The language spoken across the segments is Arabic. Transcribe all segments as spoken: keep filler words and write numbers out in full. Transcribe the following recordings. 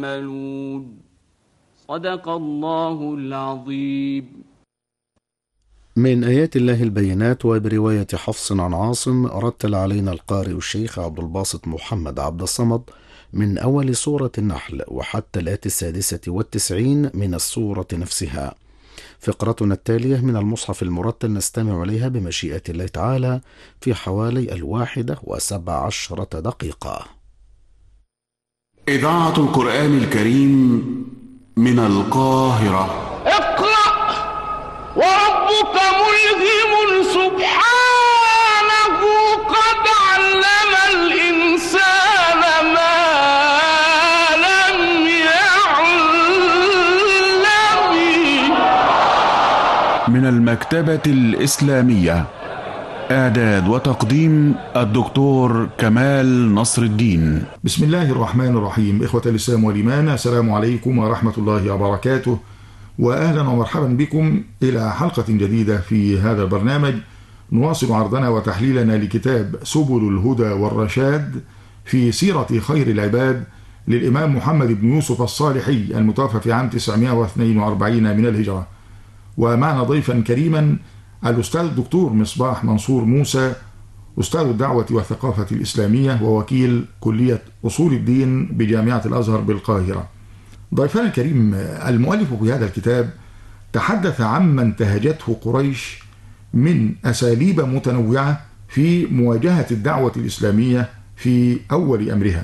يعملون. صدق الله العظيم. من آيات الله البينات. وبرواية حفص عن عاصم رتل علينا القارئ الشيخ عبد الباسط محمد عبد الصمد من أول سورة النحل وحتى الآية السادسة والتسعين من السورة نفسها. فقرتنا التالية من المصحف المرتل نستمع إليها بمشيئة الله تعالى في حوالي الواحدة وسبع عشرة دقيقة. إذاعة القرآن الكريم من القاهرة. اقرأ وربك ملهم سبحانه قد علم الإنسان ما لم يعلم. من المكتبة الإسلامية. إعداد وتقديم الدكتور كمال نصر الدين. بسم الله الرحمن الرحيم. إخوة الإسلام والإيمان، السلام عليكم ورحمة الله وبركاته، وأهلا ومرحبا بكم إلى حلقة جديدة في هذا البرنامج. نواصل عرضنا وتحليلنا لكتاب سبل الهدى والرشاد في سيرة خير العباد للإمام محمد بن يوسف الصالحي المتوفى في عام تسعمائة واثنين وأربعين من الهجرة. ومعنا ضيفا كريما الأستاذ الدكتور مصباح منصور موسى، أستاذ الدعوة والثقافة الإسلامية ووكيل كلية أصول الدين بجامعة الأزهر بالقاهرة. ضيفنا الكريم المؤلف في هذا الكتاب تحدث عما انتهجته قريش من أساليب متنوعة في مواجهة الدعوة الإسلامية في أول أمرها،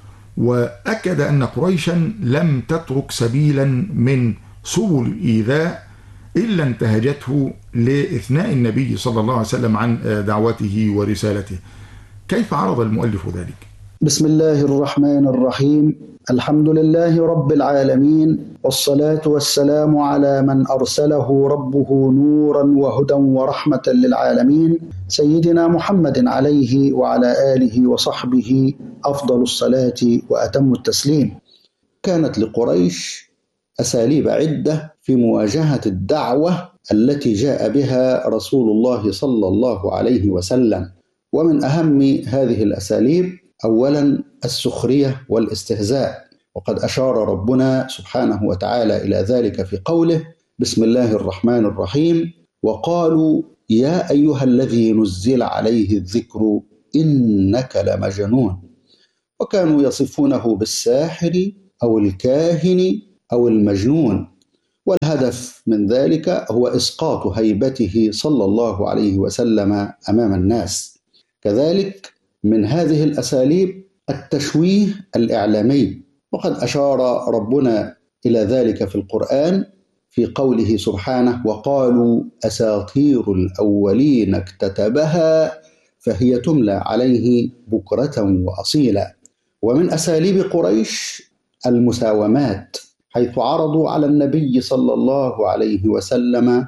وأكد أن قريشا لم تترك سبيلا من سبل الإيذاء إلا انتهجته لإثناء النبي صلى الله عليه وسلم عن دعوته ورسالته. كيف عرض المؤلف ذلك؟ بسم الله الرحمن الرحيم. الحمد لله رب العالمين، والصلاة والسلام على من أرسله ربه نورا وهدى ورحمة للعالمين، سيدنا محمد عليه وعلى آله وصحبه أفضل الصلاة وأتم التسليم. كانت لقريش أساليب عدة في مواجهة الدعوة التي جاء بها رسول الله صلى الله عليه وسلم، ومن أهم هذه الأساليب أولا السخرية والاستهزاء، وقد أشار ربنا سبحانه وتعالى إلى ذلك في قوله: بسم الله الرحمن الرحيم: وقالوا يا أيها الذي نزل عليه الذكر إنك لمجنون. وكانوا يصفونه بالساحر أو الكاهن أو المجنون، والهدف من ذلك هو إسقاط هيبته صلى الله عليه وسلم أمام الناس. كذلك من هذه الأساليب التشويه الإعلامي، وقد أشار ربنا إلى ذلك في القرآن في قوله سبحانه: وقالوا أساطير الأولين اكتتبها فهي تملى عليه بكرة وأصيلا. ومن أساليب قريش المساومات، حيث عرضوا على النبي صلى الله عليه وسلم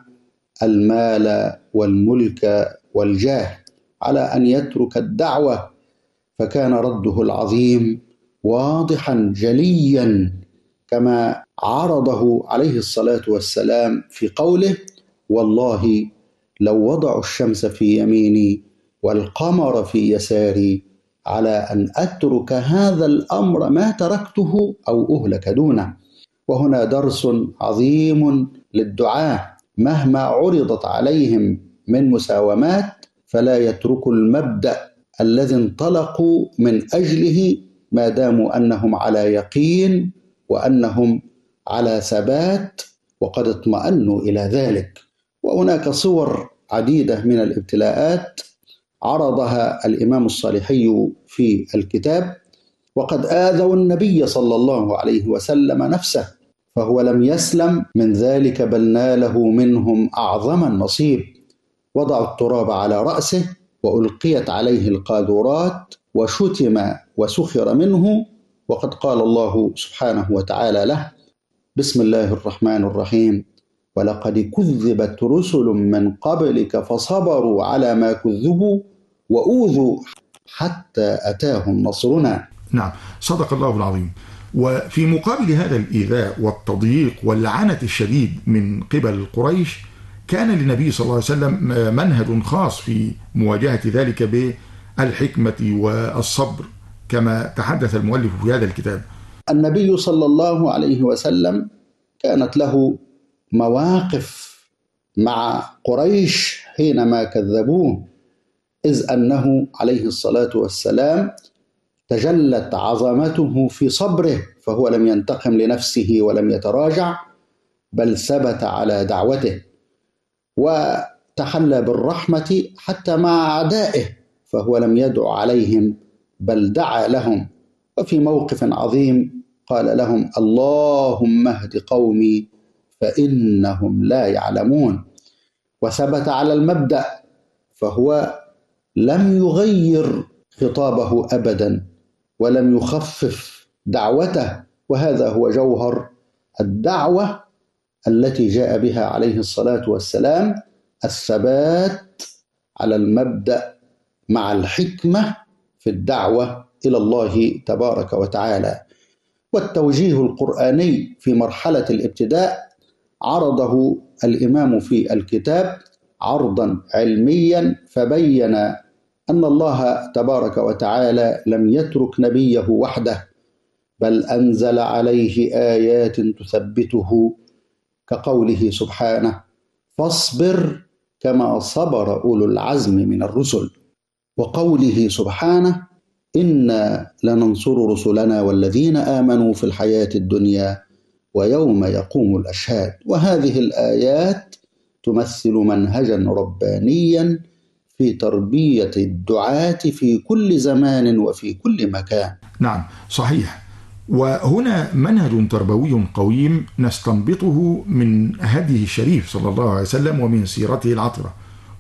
المال والملك والجاه على أن يترك الدعوة، فكان رده العظيم واضحا جليا كما عرضه عليه الصلاة والسلام في قوله: والله لو وضعوا الشمس في يميني والقمر في يساري على أن أترك هذا الأمر ما تركته أو أهلك دونه. وهنا درس عظيم للدعاة، مهما عرضت عليهم من مساومات فلا يتركوا المبدأ الذي انطلقوا من أجله ما داموا أنهم على يقين وأنهم على ثبات وقد اطمأنوا إلى ذلك. وهناك صور عديدة من الابتلاءات عرضها الإمام الصالحي في الكتاب، وقد آذوا النبي صلى الله عليه وسلم نفسه، فهو لم يسلم من ذلك بل ناله منهم أعظم النصيب. وضعوا التراب على رأسه وألقيت عليه القاذورات وشتم وسخر منه، وقد قال الله سبحانه وتعالى له: بسم الله الرحمن الرحيم: ولقد كذبت رسل من قبلك فصبروا على ما كذبوا وأوذوا حتى أتاهم نصرنا. نعم، صدق الله العظيم. وفي مقابل هذا الإيذاء والتضييق واللعنة الشديد من قبل قريش، كان للنبي صلى الله عليه وسلم منهج خاص في مواجهة ذلك بالحكمة والصبر كما تحدث المؤلف في هذا الكتاب. النبي صلى الله عليه وسلم كانت له مواقف مع قريش حينما كذبوه، إذ أنه عليه الصلاة والسلام تجلت عظمته في صبره، فهو لم ينتقم لنفسه ولم يتراجع، بل ثبت على دعوته، وتحلى بالرحمة حتى مع أعدائه، فهو لم يدع عليهم بل دعا لهم. وفي موقف عظيم قال لهم: اللهم اهد قومي فإنهم لا يعلمون. وثبت على المبدأ، فهو لم يغير خطابه أبدا ولم يخفف دعوته، وهذا هو جوهر الدعوة التي جاء بها عليه الصلاة والسلام: الثبات على المبدأ مع الحكمة في الدعوة إلى الله تبارك وتعالى. والتوجيه القرآني في مرحلة الابتداء عرضه الإمام في الكتاب عرضا علميا، فبين أن الله تبارك وتعالى لم يترك نبيه وحده، بل أنزل عليه آيات تثبته، كقوله سبحانه: فاصبر كما صبر أولو العزم من الرسل، وقوله سبحانه: إنا لننصر رسلنا والذين آمنوا في الحياة الدنيا ويوم يقوم الأشهاد. وهذه الآيات تمثل منهجا ربانيا في تربية الدعاة في كل زمان وفي كل مكان. نعم صحيح. وهنا منهج تربوي قويم نستنبطه من هديه الشريف صلى الله عليه وسلم ومن سيرته العطرة،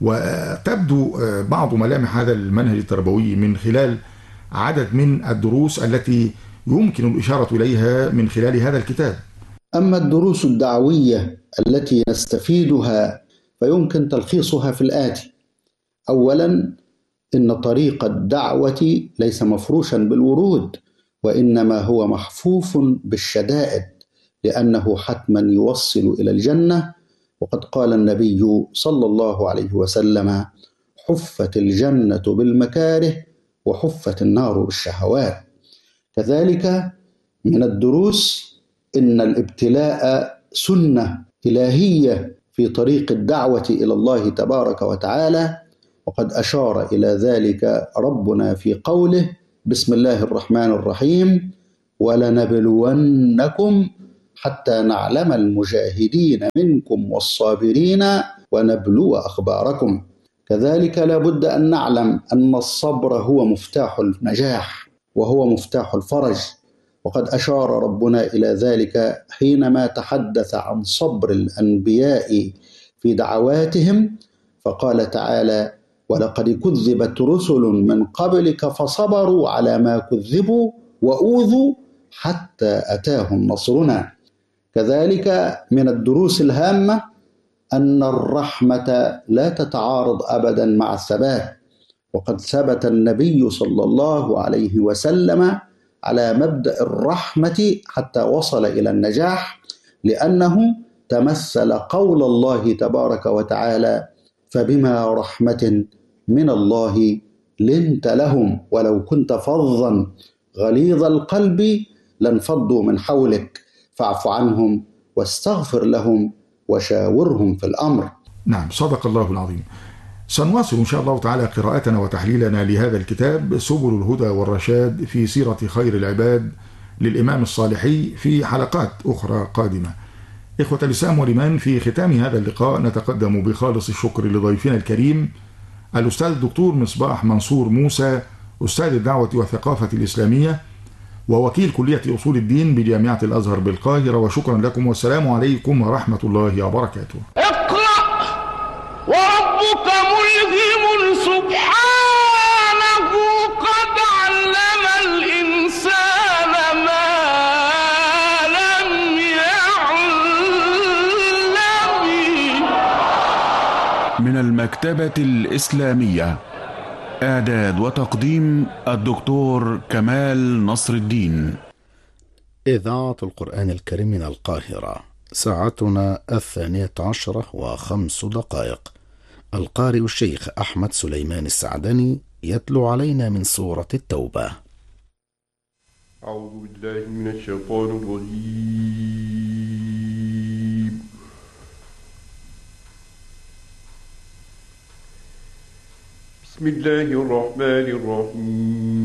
وتبدو بعض ملامح هذا المنهج التربوي من خلال عدد من الدروس التي يمكن الإشارة إليها من خلال هذا الكتاب. أما الدروس الدعوية التي نستفيدها فيمكن تلخيصها في الآتي: أولا، إن طريق الدعوة ليس مفروشا بالورود، وإنما هو محفوف بالشدائد، لأنه حتما يوصل إلى الجنة. وقد قال النبي صلى الله عليه وسلم: حفت الجنة بالمكاره وحفت النار بالشهوات. كذلك من الدروس إن الابتلاء سنة إلهية في طريق الدعوة إلى الله تبارك وتعالى، وقد أشار إلى ذلك ربنا في قوله: بسم الله الرحمن الرحيم، ولنبلونكم حتى نعلم المجاهدين منكم والصابرين ونبلو أخباركم. كذلك لا بد أن نعلم أن الصبر هو مفتاح النجاح وهو مفتاح الفرج، وقد أشار ربنا إلى ذلك حينما تحدث عن صبر الأنبياء في دعواتهم، فقال تعالى: ولقد كذبت رسل من قبلك فصبروا على ما كذبوا وأوذوا حتى أتاهم نصرنا. كذلك من الدروس الهامة أن الرحمة لا تتعارض أبدا مع الثبات، وقد ثبت النبي صلى الله عليه وسلم على مبدأ الرحمة حتى وصل إلى النجاح، لأنه تمثل قول الله تبارك وتعالى: فبما رحمة من الله لنت لهم ولو كنت فظا غليظ القلب لانفضوا من حولك فاعف عنهم واستغفر لهم وشاورهم في الأمر. نعم صدق الله العظيم. سنواصل إن شاء الله تعالى قراءتنا وتحليلنا لهذا الكتاب سبل الهدى والرشاد في سيرة خير العباد للإمام الصالحي في حلقات أخرى قادمة. إخوة الإسلام والإيمان، في ختام هذا اللقاء نتقدم بخالص الشكر لضيفنا الكريم الأستاذ الدكتور مصباح منصور موسى، أستاذ الدعوة والثقافة الإسلامية ووكيل كلية أصول الدين بجامعة الأزهر بالقاهرة، وشكرا لكم والسلام عليكم ورحمة الله وبركاته. اقرأ وربك ملهم سبحانه قد علم الإنسان ما لم يعلم. من المكتبة الإسلامية، إعداد وتقديم الدكتور كمال نصر الدين. إذاعة القرآن الكريم من القاهرة، ساعتنا الثانية عشرة وخمس دقائق. القارئ الشيخ أحمد سليمان السعدني يتلو علينا من سورة التوبة. أعوذ بالله من الشيطان الرجيم. بسم الله الرحمن الرحيم.